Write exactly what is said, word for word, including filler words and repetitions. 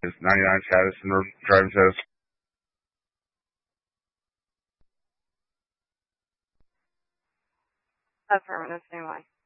Is ninety-nine status and driving status? Affirmative, same way.